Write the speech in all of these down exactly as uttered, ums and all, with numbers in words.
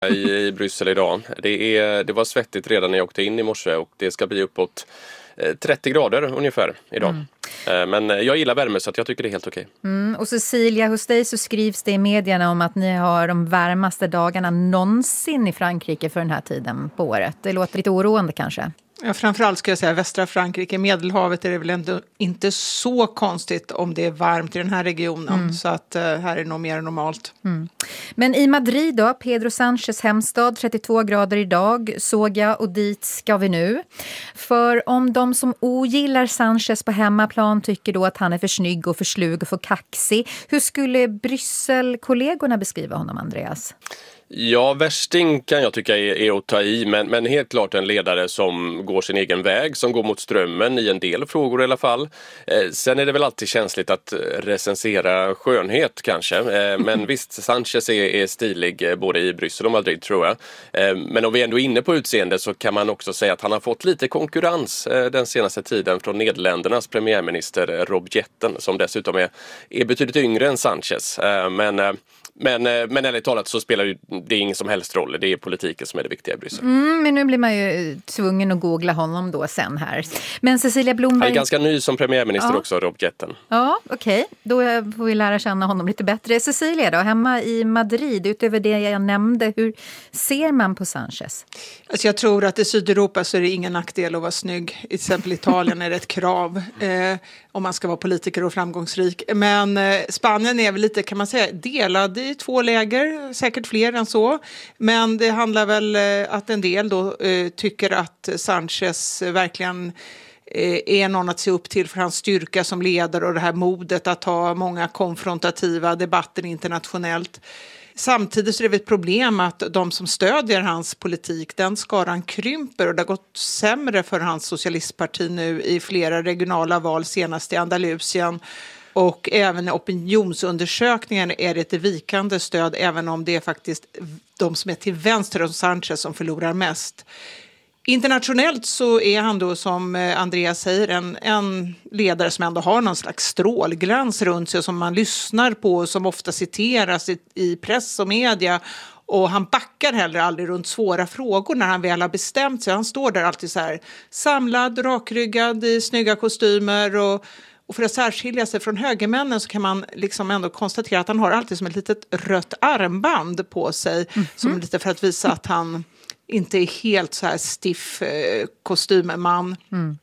I, i Bryssel idag. Det, är, det var svettigt redan när jag åkte in i morse och det ska bli uppåt trettio grader ungefär idag. Mm. Men jag gillar värme så att jag tycker det är helt okej. Mm. Och Cecilia, hos dig så skrivs det i medierna om att ni har de varmaste dagarna någonsin i Frankrike för den här tiden på året. Det låter lite oroande kanske. Ja, framförallt ska jag säga västra Frankrike, Medelhavet är det väl ändå inte så konstigt om det är varmt i den här regionen. Mm. Så att uh, här är det nog mer normalt. Mm. Men i Madrid då, Pedro Sánchez hemstad, trettiotvå grader idag såg jag och dit ska vi nu. För om de som ogillar Sánchez på hemmaplan tycker då att han är för snygg och för slug och för kaxig. Hur skulle Bryssel-kollegorna beskriva honom, Andreas? Ja, värsting kan jag tycka är, är att ta i, men, men helt klart en ledare som går sin egen väg, som går mot strömmen i en del frågor i alla fall. Eh, sen är det väl alltid känsligt att recensera skönhet kanske, eh, men visst, Sánchez är, är stilig eh, både i Bryssel och Madrid tror jag. Eh, men om vi ändå är inne på utseende så kan man också säga att han har fått lite konkurrens eh, den senaste tiden från Nederländernas premiärminister eh, Rob Jetten, som dessutom är, är betydligt yngre än Sánchez. Eh, men... Eh, Men, men ärligt talat så spelar ju, det ingen som helst roll. Det är politiken som är det viktiga i Bryssel. Mm, men nu blir man ju tvungen att googla honom då sen här. Men Cecilia Blomberg... Han är ganska ny som premiärminister ja. också, Rob Jetten. Ja, okej. Okay. Då får vi lära känna honom lite bättre. Cecilia då, hemma i Madrid, utöver det jag nämnde, hur ser man på Sánchez? Alltså jag tror att i Sydeuropa så är det ingen nackdel att vara snygg. I exempel Italien är det ett krav eh, om man ska vara politiker och framgångsrik. Men eh, Spanien är väl lite, kan man säga, delad i två läger, säkert fler än så. Men det handlar väl eh, att en del då eh, tycker att Sánchez verkligen eh, är någon att se upp till för hans styrka som ledare och det här modet att ta många konfrontativa debatter internationellt. Samtidigt så är det ett problem att de som stödjer hans politik, den skaran krymper och det har gått sämre för hans socialistparti nu i flera regionala val, senast i Andalusien. Och även i opinionsundersökningen är det ett vikande stöd, även om det är faktiskt de som är till vänster om Sánchez som förlorar mest. Internationellt så är han då, som Andreas säger, en, en ledare som ändå har någon slags strålglans runt sig som man lyssnar på, som ofta citeras i, i press och media. Och han backar heller aldrig runt svåra frågor när han väl har bestämt sig. Han står där alltid så här samlad, rakryggad i snygga kostymer och Och för att särskilja sig från högermännen så kan man liksom ändå konstatera att han har alltid som ett litet rött armband på sig. Mm-hmm. Som lite för att visa att han inte är helt så här stiff eh, kostymman. Mm.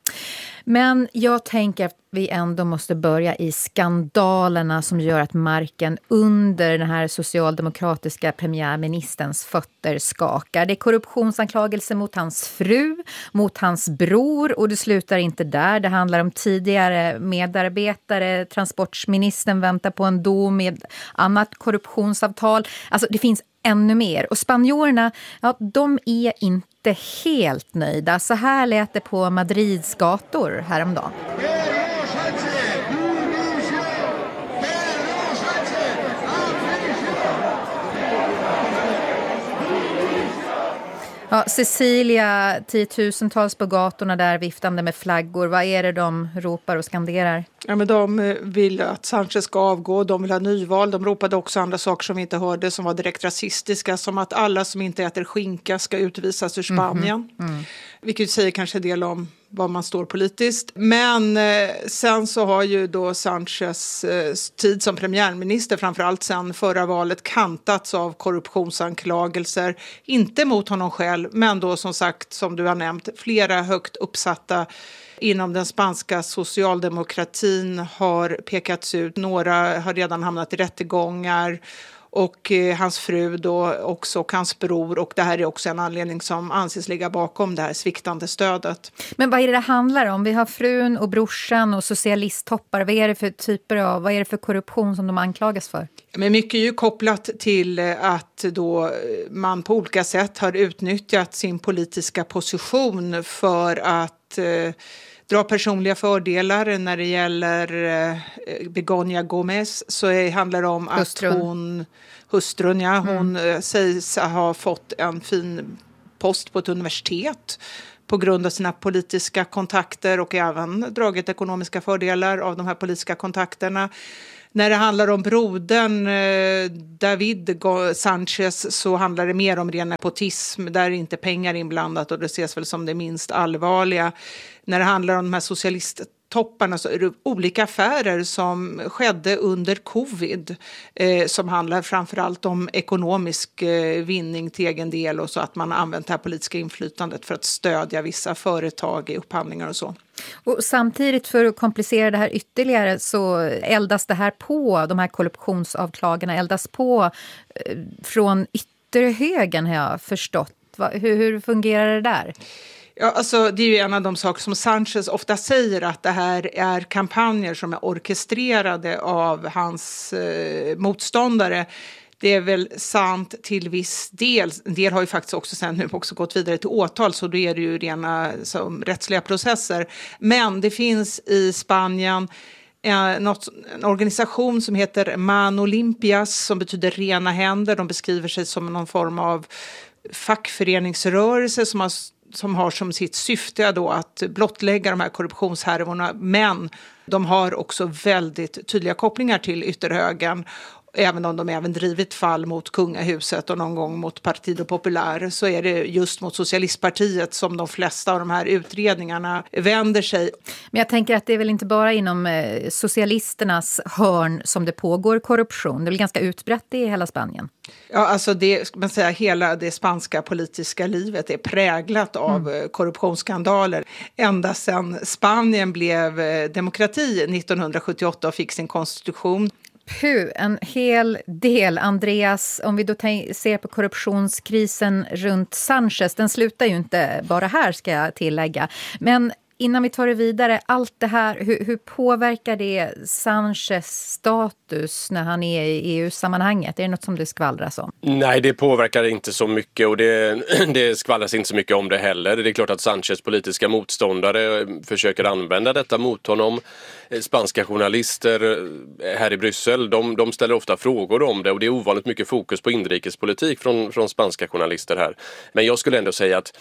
Men jag tänker att vi ändå måste börja i skandalerna som gör att marken under den här socialdemokratiska premiärministerns fötter skakar. Det är korruptionsanklagelser mot hans fru, mot hans bror, och det slutar inte där. Det handlar om tidigare medarbetare. Transportministern väntar på en dom med annat korruptionsavtal. Alltså det finns ännu mer. Och spanjorerna, ja, de är inte helt nöjda. Så här lät det på Madrids gator häromdagen. Ja, Cecilia, tiotusentals på gatorna där viftande med flaggor. Vad är det de ropar och skanderar? Ja, men de vill att Sánchez ska avgå, de vill ha nyval. De ropade också andra saker som vi inte hörde som var direkt rasistiska, som att alla som inte äter skinka ska utvisas ur Spanien. Mm-hmm. Mm. Vilket säger kanske en del om var man står politiskt. Men eh, sen så har ju då Sánchez eh, tid som premiärminister, framförallt sen förra valet, kantats av korruptionsanklagelser. Inte mot honom själv, men då som sagt, som du har nämnt, flera högt uppsatta inom den spanska socialdemokratin har pekats ut. Några har redan hamnat i rättegångar. Och eh, hans fru då också, och hans bror. Och det här är också en anledning som anses ligga bakom det här sviktande stödet. Men vad är det det handlar om? Vi har frun och brorsan och socialisttoppar. Vad är det för typer av, vad är det för korruption som de anklagas för? Men mycket är ju kopplat till att då man på olika sätt har utnyttjat sin politiska position för att eh, dra personliga fördelar. När det gäller eh, Begoña Gómez så är, handlar det om hustrun. att hon, hustrun, ja, hon mm. sägs ha fått en fin post på ett universitet på grund av sina politiska kontakter och även dragit ekonomiska fördelar av de här politiska kontakterna. När det handlar om brodern eh, David Sanchez så handlar det mer om ren nepotism. Där är inte pengar inblandat och det ses väl som det minst allvarliga. När det handlar om de här socialisttopparna så är det olika affärer som skedde under covid. Eh, som handlar framförallt om ekonomisk eh, vinning till egen del och så att man har använt det här politiska inflytandet för att stödja vissa företag i upphandlingar och så. Och samtidigt, för att komplicera det här ytterligare, så eldas det här på, de här korruptionsavklagarna eldas på eh, från ytterhögern, har jag förstått. Va, hur, hur fungerar det där? Ja, alltså, det är ju en av de saker som Sanchez ofta säger, att det här är kampanjer som är orkestrerade av hans eh, motståndare. Det är väl sant till viss del. En del har ju faktiskt också sen nu också gått vidare till åtal, så då är det ju rena som, rättsliga processer. Men det finns i Spanien eh, något, en organisation som heter Mano Limpias, som betyder rena händer. De beskriver sig som någon form av fackföreningsrörelse som har, som har som sitt syfte då att blottlägga de här korruptionshärvorna. Men de har också väldigt tydliga kopplingar till ytterhögern. Även om de även drivit fall mot kungahuset och någon gång mot Partido Popular, så är det just mot socialistpartiet som de flesta av de här utredningarna vänder sig. Men jag tänker att det är väl inte bara inom socialisternas hörn som det pågår korruption. Det är väl ganska utbrett i hela Spanien. Ja, alltså det, ska man säga, hela det spanska politiska livet är präglat av mm. korruptionsskandaler. Ända sedan Spanien blev demokrati nittonhundrasjuttioåtta och fick sin konstitution. Puh, en hel del. Andreas, om vi då t- ser på korruptionskrisen runt Sanchez, den slutar ju inte bara här, ska jag tillägga. Men innan vi tar det vidare, allt det här, hur, hur påverkar det Sanchez status när han är i E U-sammanhanget? Är det något som det skvallras om? Nej, det påverkar inte så mycket, och det, det skvallras inte så mycket om det heller. Det är klart att Sanchez politiska motståndare försöker använda detta mot honom. Spanska journalister här i Bryssel, de, de ställer ofta frågor om det, och det är ovanligt mycket fokus på inrikespolitik från, från spanska journalister här. Men jag skulle ändå säga att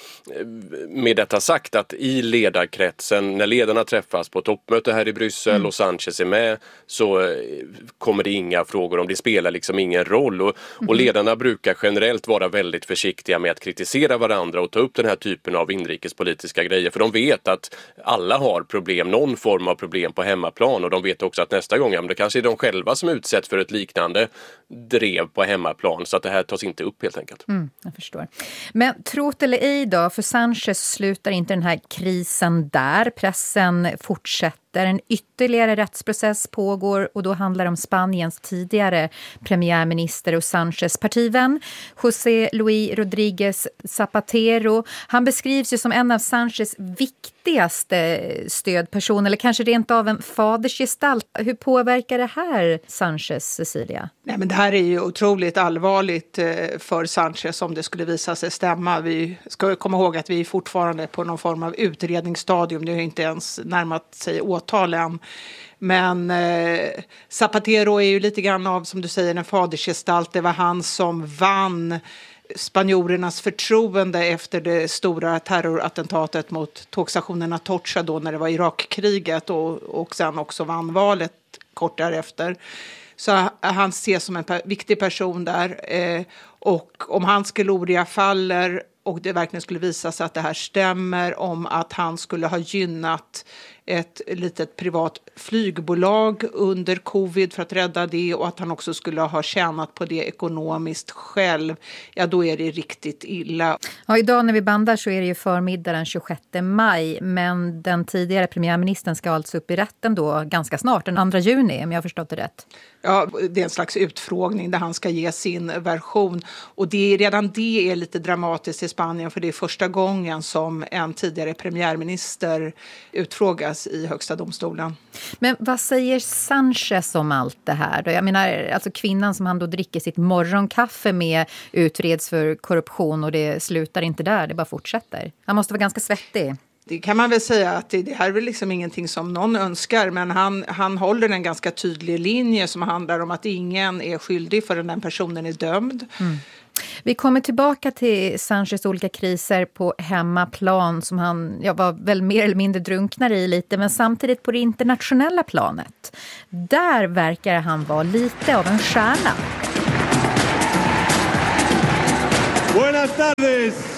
med detta sagt, att i ledarkretsen, när ledarna träffas på toppmöte här i Bryssel mm. och Sanchez är med, så kommer det inga frågor om det, spelar liksom ingen roll. Och, och ledarna brukar generellt vara väldigt försiktiga med att kritisera varandra och ta upp den här typen av inrikespolitiska grejer, för de vet att alla har problem, någon form av problem på hemmaplan, och de vet också att nästa gång, ja, det kanske är de själva som utsätts för ett liknande drev på hemmaplan, så att det här tas inte upp helt enkelt. Mm, jag förstår. Men trot eller ej då, för Sanchez slutar inte den här krisen där. Pressen fortsätter. En ytterligare rättsprocess pågår, och då handlar det om Spaniens tidigare premiärminister och Sanchez partivän José Luis Rodríguez Zapatero. Han beskrivs ju som en av Sanchez viktigaste stödpersoner, eller kanske rent av en fadersgestalt. Hur påverkar det här Sanchez, Cecilia? Nej, men det här är ju otroligt allvarligt för Sanchez om det skulle visa sig stämma. Vi ska komma ihåg att vi är fortfarande på någon form av utredningsstadium. Det har inte ens närmat sig åtal än. Men eh, Zapatero är ju lite grann av, som du säger, en fadersgestalt. Det var han som vann spanjorernas förtroende efter det stora terrorattentatet mot tågstationen Atocha då, när det var Irakkriget, och, och sen också vann valet kort därefter. Så han ses som en per- viktig person där. Eh, och om hans gloria faller och det verkligen skulle visa sig att det här stämmer, om att han skulle ha gynnat ett litet privat flygbolag under covid för att rädda det, och att han också skulle ha tjänat på det ekonomiskt själv, ja, då är det riktigt illa. Ja, idag när vi bandar så är det ju förmiddag den tjugosjätte maj, men den tidigare premiärministern ska alltså upp i rätten då ganska snart, den andra juni, om jag har förstått det rätt. Ja, det är en slags utfrågning där han ska ge sin version, och det är, redan det är lite dramatiskt i Spanien, för det är första gången som en tidigare premiärminister utfrågas i högsta domstolen. Men vad säger Sanchez om allt det här då? Jag menar, alltså kvinnan som han då dricker sitt morgonkaffe med utreds för korruption, och det slutar inte där, det bara fortsätter. Han måste vara ganska svettig. Det kan man väl säga att det, det här är väl liksom ingenting som någon önskar, men han, han håller en ganska tydlig linje som handlar om att ingen är skyldig förrän den personen är dömd. Mm. Vi kommer tillbaka till Sanchez olika kriser på hemmaplan som han ja, var väl mer eller mindre drunknar i lite, men samtidigt på det internationella planet. Där verkar han vara lite av en stjärna. Buenas tardes.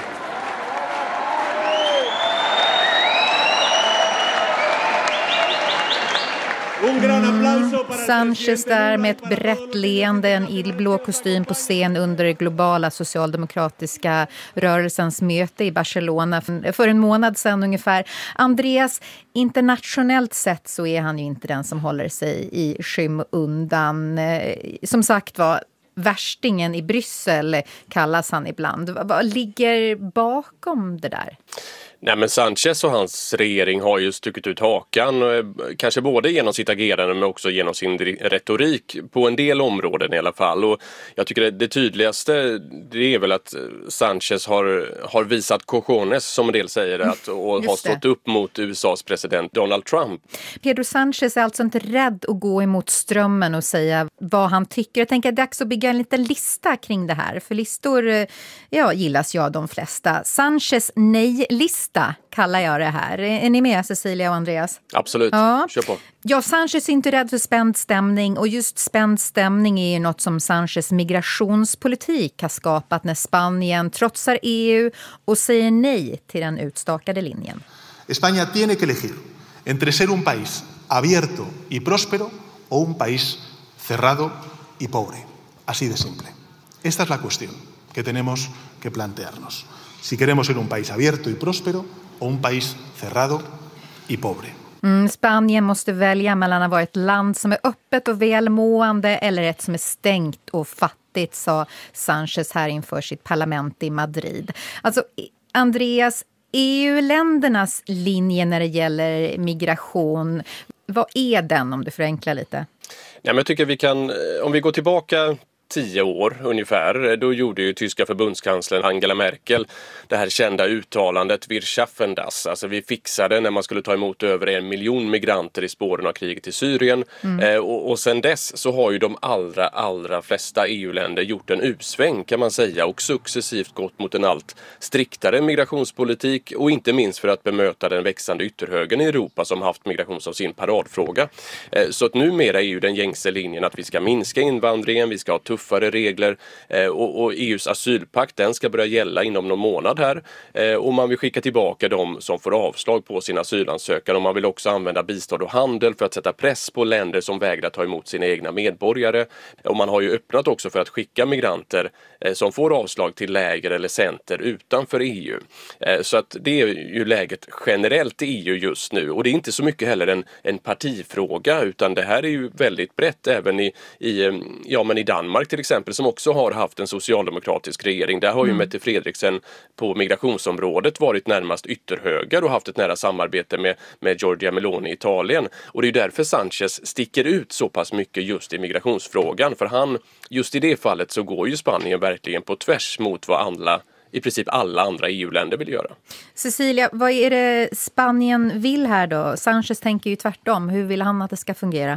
Mm, Sanchez där med ett brett leende, en illblå kostym på scen under det globala socialdemokratiska rörelsens möte i Barcelona för en månad sedan ungefär. Andreas, internationellt sett så är han ju inte den som håller sig i skymundan. Som sagt var, värstingen i Bryssel kallas han ibland. Vad ligger bakom det där? Nej, men Sanchez och hans regering har ju stuckit ut hakan, kanske både genom sitt agerande men också genom sin retorik på en del områden i alla fall. Och jag tycker det, det tydligaste det är väl att Sanchez har, har visat cojones, som en del säger, att, och har stått upp mot U S A:s president Donald Trump. Pedro Sanchez är alltså inte rädd att gå emot strömmen och säga vad han tycker. Jag tänker att det är dags att bygga en liten lista kring det här. För listor ja, gillas jag de flesta. Sanchez nej-lista kallar jag det här. Är ni med, Cecilia och Andreas? Absolut, ja. Kör på. Ja, Sanchez är inte rädd för spänd stämning, och just spänd stämning är ju något som Sanchez migrationspolitik har skapat när Spanien trotsar E U och säger nej till den utstakade linjen. España tiene que elegir entre ser un país abierto y próspero o un país cerrado y pobre. Así de simple. Esta es la cuestión que tenemos que plantearnos. Si queremos ser un país abierto y próspero o un país cerrado y pobre. Mm, Spanien måste välja mellan att vara ett land som är öppet och välmående eller ett som är stängt och fattigt, sa Sanchez här inför sitt parlament i Madrid. Alltså, Andreas, E U-ländernas linje när det gäller migration, vad är den om du förenklar lite? Ja, men jag tycker vi kan, om vi går tillbaka tio år ungefär, då gjorde ju tyska förbundskanslern Angela Merkel det här kända uttalandet "Wir schaffen das", alltså vi fixade, när man skulle ta emot över en miljon migranter i spåren av kriget i Syrien. Mm. Eh, och, och sen dess så har ju de allra, allra flesta E U-länder gjort en U-sväng, kan man säga, och successivt gått mot en allt striktare migrationspolitik, och inte minst för att bemöta den växande ytterhögern i Europa som haft migration som sin paradfråga. Eh, så att numera är ju den gängse linjen att vi ska minska invandringen, vi ska ha tuff regler eh, och, och E U:s asylpakt, den ska börja gälla inom någon månad här, eh, och man vill skicka tillbaka de som får avslag på sin asylansökan, och man vill också använda bistånd och handel för att sätta press på länder som vägrar ta emot sina egna medborgare, och man har ju öppnat också för att skicka migranter eh, som får avslag till läger eller center utanför E U. Eh, så att det är ju läget generellt i E U just nu, och det är inte så mycket heller en, en partifråga, utan det här är ju väldigt brett även i, i, ja, men i Danmark till exempel, som också har haft en socialdemokratisk regering. Där har ju mm. Mette Frederiksen på migrationsområdet varit närmast ytterhöger och haft ett nära samarbete med, med Giorgia Meloni i Italien. Och det är därför Sanchez sticker ut så pass mycket just i migrationsfrågan. För han, just i det fallet så går ju Spanien verkligen på tvärs mot vad alla, i princip alla andra E U-länder vill göra. Cecilia, vad är det Spanien vill här då? Sanchez tänker ju tvärtom. Hur vill han att det ska fungera?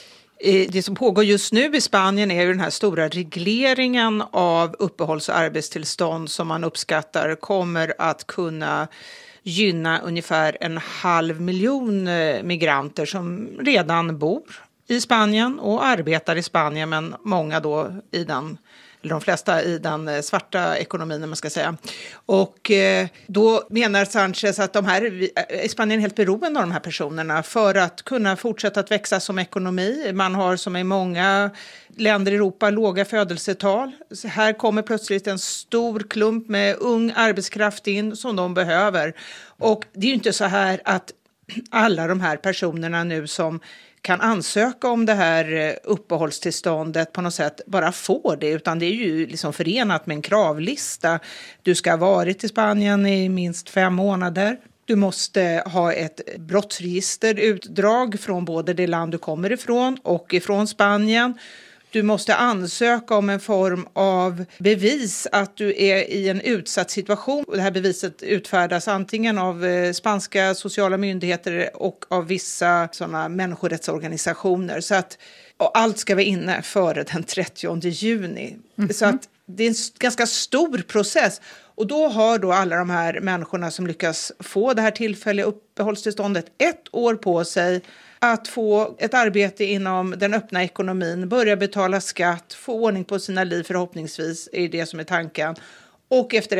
Det som pågår just nu i Spanien är ju den här stora regleringen av uppehålls- och arbetstillstånd som man uppskattar kommer att kunna gynna ungefär en halv miljon migranter som redan bor i Spanien och arbetar i Spanien, men många då i den, eller de flesta i den svarta ekonomin, man ska säga. Och eh, då menar Sanchez att de här, Spanien är helt beroende av de här personerna för att kunna fortsätta att växa som ekonomi. Man har, som i många länder i Europa, låga födelsetal. Så här kommer plötsligt en stor klump med ung arbetskraft in som de behöver. Och det är ju inte så här att alla de här personerna nu som kan ansöka om det här uppehållstillståndet på något sätt bara får det, utan det är ju liksom förenat med en kravlista. Du ska ha varit i Spanien i minst fem månader. Du måste ha ett brottsregisterutdrag från både det land du kommer ifrån och ifrån Spanien. Du måste ansöka om en form av bevis att du är i en utsatt situation. Det här beviset utfärdas antingen av spanska sociala myndigheter och av vissa sådana människorättsorganisationer. Så att, och allt ska vara inne före den trettionde juni. Mm-hmm. Så att det är en ganska stor process. Och då har då alla de här människorna som lyckas få det här tillfälliga uppehållstillståndet ett år på sig att få ett arbete inom den öppna ekonomin, börja betala skatt, få ordning på sina liv förhoppningsvis, är det som är tanken. Och efter